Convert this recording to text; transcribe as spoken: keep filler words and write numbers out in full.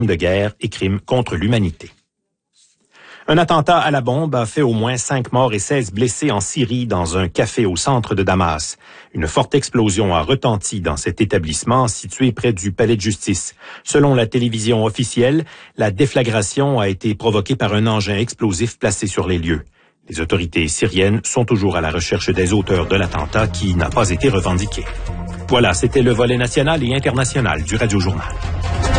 de guerre et crimes contre l'humanité. Un attentat à la bombe a fait au moins cinq morts et seize blessés en Syrie dans un café au centre de Damas. Une forte explosion a retenti dans cet établissement situé près du palais de justice. Selon la télévision officielle, la déflagration a été provoquée par un engin explosif placé sur les lieux. Les autorités syriennes sont toujours à la recherche des auteurs de l'attentat qui n'a pas été revendiqué. Voilà, c'était le volet national et international du Radio Journal.